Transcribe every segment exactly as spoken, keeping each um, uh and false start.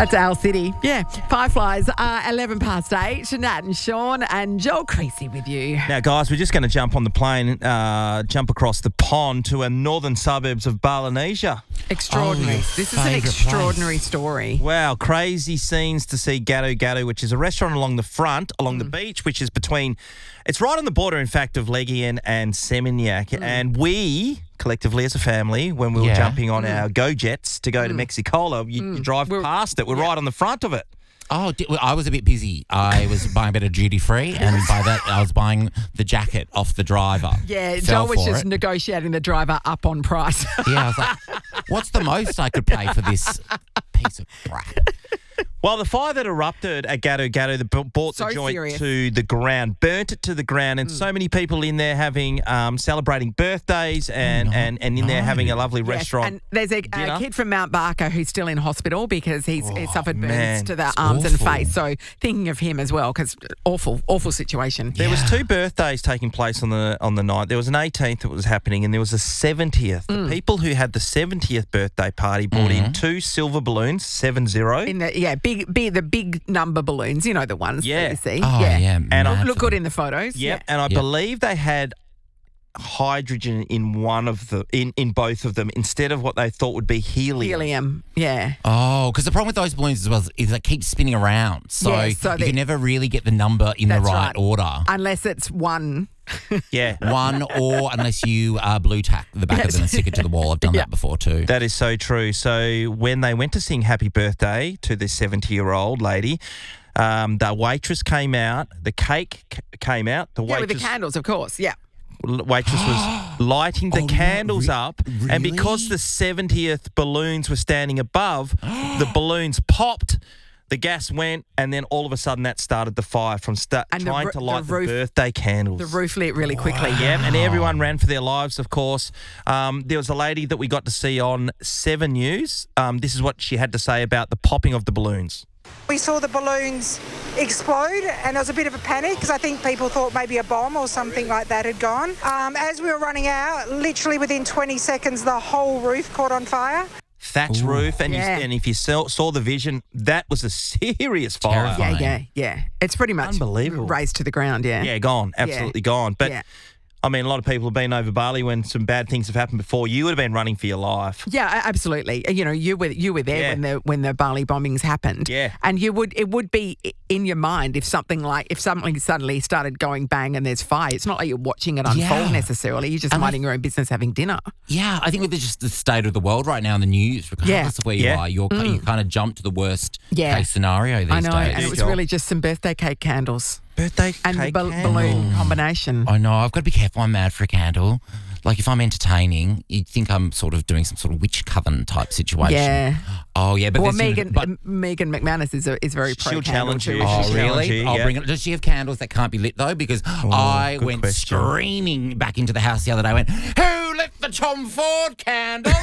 That's Owl City. Yeah. Fireflies, uh, eleven past eight. Nat and Sean and Joel Creasy with you. Now, guys, we're just going to jump on the plane, uh, jump across the pond to a northern suburbs of Balanesia. Extraordinary. Oh, this is an extraordinary place. story. Wow, crazy scenes to see Gado Gado, which is a restaurant along the front, along mm. the beach, which is between, it's right on the border, in fact, of Legian and Seminyak. Mm. And we, collectively as a family, when we were yeah. jumping on mm. our Go-Jets to go mm. to Mexicola, you, mm. you drive we're, past it. We're yeah. right on the front of it. Oh, well, I was a bit busy. I was buying a bit of duty free, and by that, I was buying the jacket off the driver. Yeah, Fell Joel was just it. negotiating the driver up on price. Yeah, I was like, what's the most I could pay for this piece of crap? Well, the fire that erupted at Gado Gado that brought so the joint serious. to the ground, burnt it to the ground, and mm. so many people in there having um, celebrating birthdays and, no, and, and in no. there having a lovely yes, restaurant. And there's a, a kid from Mount Barker who's still in hospital because he's oh, he suffered burns man. to the it's arms awful. and face. So thinking of him as well because awful, awful situation. There yeah. was two birthdays taking place on the on the night. There was an eighteenth that was happening, and there was a seventieth. Mm. The people who had the seventieth birthday party brought mm-hmm. in two silver balloons, seven zero. In the yeah, big, big the big number balloons, you know the ones Yeah. that you see. Oh, yeah. yeah And look, I, look good in the photos. Yep. Yeah. And I Yep. believe they had hydrogen in one of the in, in both of them instead of what they thought would be helium. Helium, yeah. Oh, because the problem with those balloons as well is they keep spinning around. So, Yeah, so you they- can never really get the number in the That's right, right. order. Unless it's one. Yeah. One, or unless you uh, blue tack the back of them and stick it to the wall. I've done Yeah. that before too. That is so true. So when they went to sing happy birthday to this seventy-year-old lady, um, the waitress came out, the cake c- came out. The Yeah, with waitress, the candles, of course. Yeah. l- waitress was lighting the Oh, candles re- up. And because really? the seventieth balloons were standing above, the balloons popped. The gas went, and then all of a sudden that started the fire from sta- And the trying ru- to the light the, roof- birthday candles. The roof lit really quickly. Yeah, and everyone ran for their lives, of course. Um, there was a lady that we got to see on Seven News. Um, this is what she had to say about the popping of the balloons. We saw the balloons explode and there was a bit of a panic because I think people thought maybe a bomb or something like that had gone. Um, as we were running out, literally within twenty seconds, the whole roof caught on fire. Thatch Ooh. roof, and, Yeah. you, and if you saw, saw the vision, that was a serious fire. Terrifying. Yeah, yeah, yeah. It's pretty much Unbelievable. razed to the ground, yeah. Yeah, gone, absolutely gone. But Yeah. I mean, a lot of people have been over Bali when some bad things have happened before. You would have been running for your life. Yeah, a- absolutely. You know, you were you were there Yeah. when the when the Bali bombings happened. Yeah. And you would it would be i- in your mind if something like if something suddenly started going bang and there's fire. It's not like you're watching it unfold Yeah. necessarily. You're just And I- minding your own business, having dinner. Yeah, I think with the, just the state of the world right now in the news, regardless Yeah. of where you Yeah. are, you're, you kind of jump to the worst Yeah. case scenario these I know, days. and it was Joel. really just some birthday cake candles Birthday and the cake bal- candle. balloon combination. I know, I've got to be careful. I'm mad for a candle. Like, if I'm entertaining, you'd think I'm sort of doing some sort of witch coven type situation. Yeah. Oh, yeah. But Well, there's, you know, Megan but, M- Megan McManus is a, is very pro She'll candle challenge too, you. isn't Oh, She'll she? challenge really? you, I'll yeah. bring it. Does she have candles that can't be lit, though? Because I good went question. screaming back into the house the other day. I went, who lit the Tom Ford candle?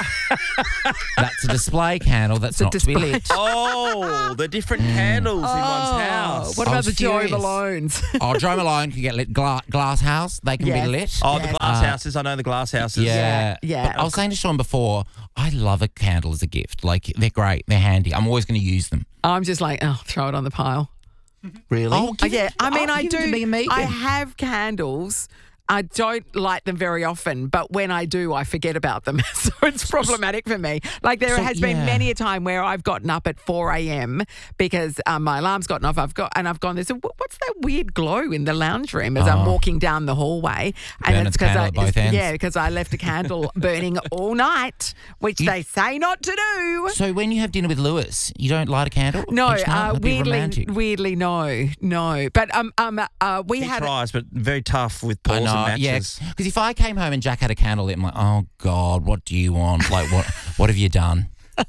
That's a display candle. That's a not to be display. lit. Oh, the different candles in one's house. What I about was the Joy furious. Malones? Oh, Joe Malone can get lit. Gla- glass house, they can Yes. be lit. Oh, Yes. the glass Uh, houses. I know the glass houses. Yeah, Yeah, But I was saying to Sean before, I love a candle as a gift. Like, they're great. They're handy. I'm always going to use them. I'm just like, oh, throw it on the pile. Really? Oh, Oh, yeah, I mean, oh, I give do. it to me and Megan. I have candles. I don't light them very often, but when I do, I forget about them. So it's problematic for me. Like there So, has been yeah. many a time where I've gotten up at four a.m. because um, my alarm's gotten off. I've got and I've gone. There's a, what's that weird glow in the lounge room as I'm Oh. walking down the hallway, and Burn it's a candle I at both ends. yeah because I left a candle burning all night, which they say not to do. So when you have dinner with Lewis, you don't light a candle? No, each night? uh, That'd be weirdly, romantic. weirdly, no, no. But um, um, uh, we He had. tries, but very tough with I balls know, and yeah. matches. Because if I came home and Jack had a candle lit, I'm like, oh God, what do you want? Like, what, what have you done?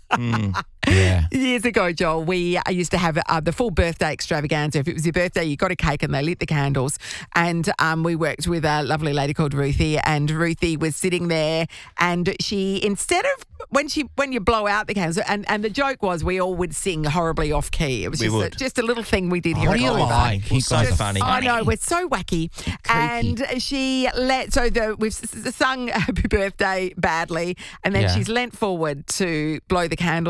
Yeah. Years ago, Joel, we uh, used to have uh, the full birthday extravaganza. If it was your birthday, you got a cake and they lit the candles. And um, we worked with a lovely lady called Ruthie, and Ruthie was sitting there, and she, instead of when she when you blow out the candles, and, and the joke was we all would sing horribly off key. It was We just a, would. just a little thing we did here What at do you Oliver. like? We're You so guys are funny. I know, we're so wacky. And she let, so the we've s- s- sung Happy Birthday badly, and then Yeah. she's leant forward to blow the candles out.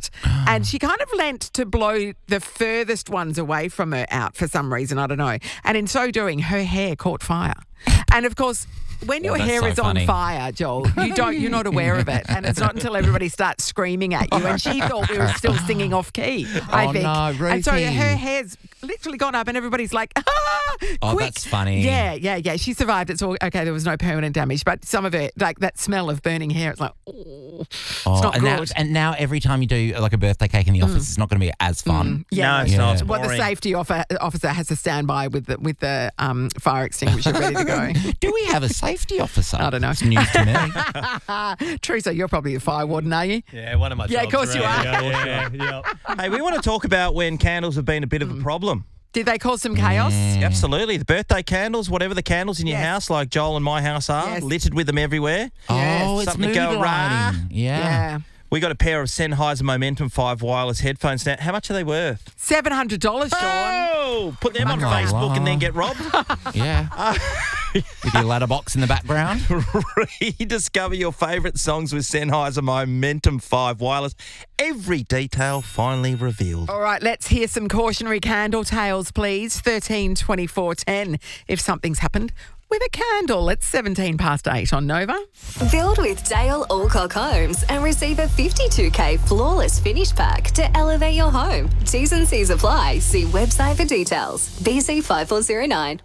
out. And she kind of leant to blow the furthest ones away from her out for some reason, I don't know. And in so doing, her hair caught fire. And of course, when your Oh, that's hair so is funny. on fire, Joel, you don't, you're not aware of it. And it's not until everybody starts screaming at you. And she thought we were still singing off key, I Oh, think. no, and so Ruthie. her hair's literally gone up and everybody's like, ah, Oh, quick. that's funny. Yeah, yeah, yeah. She survived. It's all okay. There was no permanent damage. But some of it, like that smell of burning hair, it's like, oh, it's Oh, not and now, good. and now every time you do like a birthday cake in the office, it's not going to be as fun. Yeah, No, it's Yeah. not. It's Well, the boring. safety offer, officer has to stand by with the, with the um, fire extinguisher ready to go. Do we have a safety officer? I don't know. It's news to me. Teresa, you're probably the fire warden, are you? Yeah, one of my Yeah, of jobs course you around. are. Yeah, yeah, yeah. Hey, we want to talk about when candles have been a bit of a problem. Did they cause some chaos? Absolutely. The birthday candles, whatever the candles in your Yes. house, like Joel and my house are, Yes. littered with them everywhere. Oh, it's Something to mood go lighting. rah. Yeah. Yeah. We got a pair of Sennheiser Momentum five wireless headphones now. How much are they worth? seven hundred dollars, Sean. Oh, put them on La, la, Facebook and then la. get robbed. Yeah. With your ladder box in the background. Rediscover your favourite songs with Sennheiser Momentum five wireless. Every detail finally revealed. All right, let's hear some cautionary candle tales, please. thirteen twenty-four ten. If something's happened with a candle, it's seventeen past eight on Nova. Build with Dale Alcock Homes and receive a fifty-two K flawless finish pack to elevate your home. T's and C's apply. See website for details. B C five four zero nine.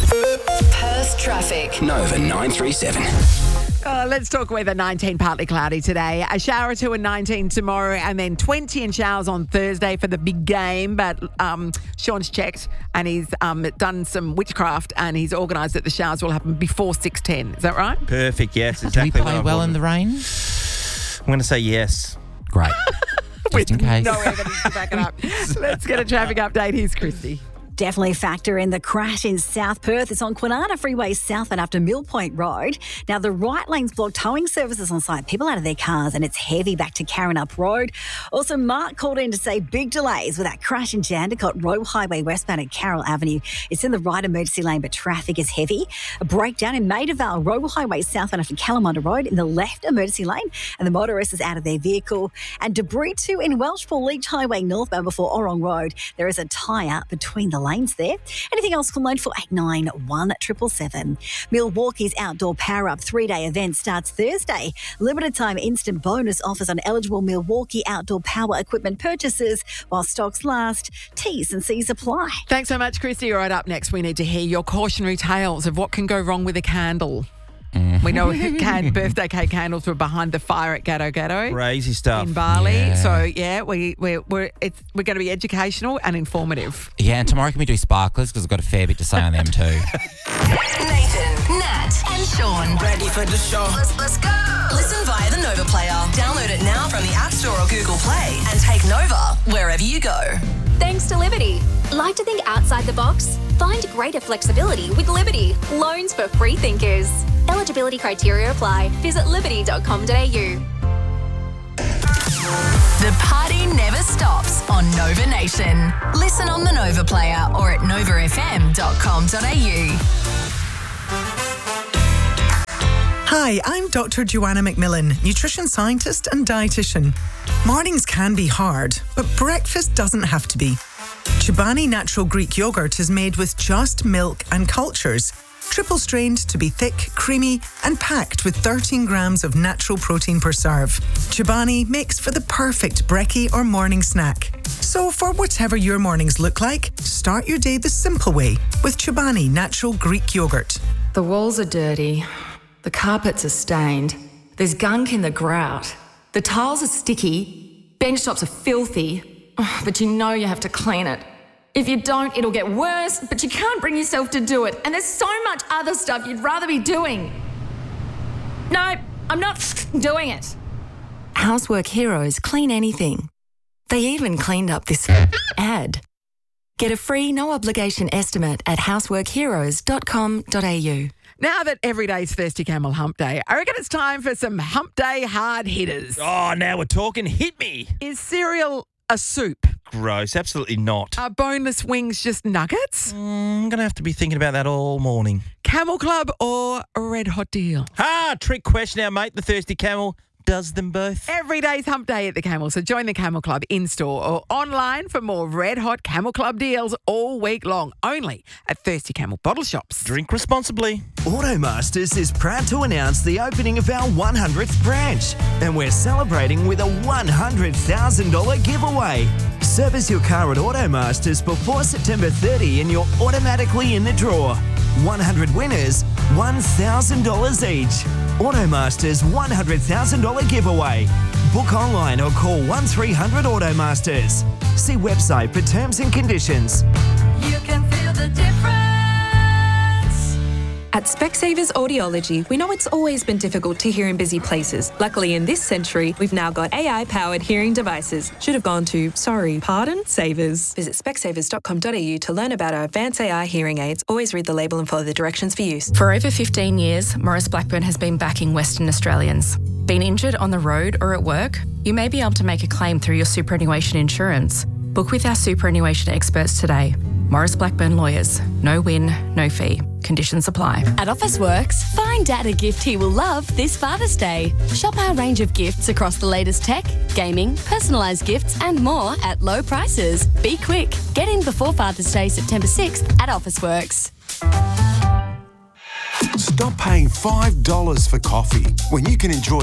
Perth traffic. Nova nine three seven. Uh, let's talk weather. nineteen partly cloudy today. A shower or two and nineteen tomorrow, and then twenty in showers on Thursday for the big game. But um, Sean's checked and he's um, done some witchcraft and he's organised that the showers will happen before six ten. Is that right? Perfect, yes, Do we exactly what play I well in wanted. the rain? I'm going to say yes. Great. Just in case. No evidence to back it up. Let's get a traffic update. Here's Christy. Definitely factor in the crash in South Perth. It's on Kwinana Freeway south and after Mill Point Road. Now, the right lane's blocked. Towing services on site. People out of their cars and it's heavy back to Karrinyup Road. Also, Mark called in to say big delays with that crash in Jandakot Road Highway westbound at Carroll Avenue. It's in the right emergency lane, but traffic is heavy. A breakdown in Maida Vale Road Highway south and after Kalamunda Road in the left emergency lane, and the motorist is out of their vehicle. And debris too in Welshpool Leach Highway northbound before Orong Road. There is a tyre between the lanes there. Anything else can loan for eight nine one seven seven. Milwaukee's outdoor power-up three-day event starts Thursday. Limited time instant bonus offers on eligible Milwaukee outdoor power equipment purchases while stocks last. T's and C's apply. Thanks so much, Christy. All right, up next, we need to hear your cautionary tales of what can go wrong with a candle. We know can, birthday cake candles were behind the fire at Gatto Gatto Crazy stuff. in Bali. Yeah. So, yeah, we, we're, we're, it's, we're going to be educational and informative. Yeah, and tomorrow can we do sparklers because I've got a fair bit to say on them too. Nathan, Nat, and Sean. Ready for the show? Let's, let's go. Listen via the Nova player. Download it now from the App Store or Google Play and take Nova wherever you go. Thanks to Liberty. Like to think outside the box? Find greater flexibility with Liberty. Loans for free thinkers. Eligibility criteria apply. Visit liberty dot com dot a u. The party never stops on Nova Nation. Listen on the Nova player or at nova f m dot com dot a u. Hi, I'm Doctor Joanna McMillan, nutrition scientist and dietitian. Mornings can be hard, but breakfast doesn't have to be. Chobani Natural Greek Yogurt is made with just milk and cultures, triple strained to be thick, creamy, and packed with thirteen grams of natural protein per serve. Chobani makes for the perfect brekkie or morning snack. So for whatever your mornings look like, start your day the simple way with Chobani Natural Greek Yogurt. The walls are dirty. The carpets are stained. There's gunk in the grout. The tiles are sticky. Bench tops are filthy. Ugh, but you know you have to clean it. If you don't, it'll get worse, but you can't bring yourself to do it. And there's so much other stuff you'd rather be doing. No, I'm not doing it. Housework Heroes clean anything. They even cleaned up this ad. Get a free, no-obligation estimate at housework heroes dot com dot a u. Now that every day's Thirsty Camel Hump Day, I reckon it's time for some Hump Day hard hitters. Oh, now we're talking. Hit me. Is cereal a soup? Gross. Absolutely not. Are boneless wings just nuggets? Mm, I'm going to have to be thinking about that all morning. Camel Club or a Red Hot Deal? Ah, trick question now, mate. The Thirsty Camel. does them both. Every day's hump day at the Camel, so join the Camel Club in-store or online for more red-hot Camel Club deals all week long, only at Thirsty Camel bottle shops. Drink responsibly. Automasters is proud to announce the opening of our one hundredth branch, and we're celebrating with a one hundred thousand dollars giveaway. Service your car at Automasters before September thirtieth and you're automatically in the draw. one hundred winners, one thousand dollars each. Automasters one hundred thousand dollars giveaway. Book online or call one three hundred Automasters. See website for terms and conditions. You can feel the difference. At Specsavers Audiology, we know it's always been difficult to hear in busy places. Luckily, in this century, we've now got A I-powered hearing devices. Should have gone to, sorry, pardon, Savers. Visit specsavers dot com dot a u to learn about our advanced A I hearing aids. Always read the label and follow the directions for use. For over fifteen years, Maurice Blackburn has been backing Western Australians. Been injured on the road or at work? You may be able to make a claim through your superannuation insurance. Book with our superannuation experts today. Maurice Blackburn Lawyers. No win, no fee. Conditions apply. At Officeworks, find Dad a gift he will love this Father's Day. Shop our range of gifts across the latest tech, gaming, personalised gifts and more at low prices. Be quick. Get in before Father's Day, September sixth at Officeworks. Stop paying five dollars for coffee when you can enjoy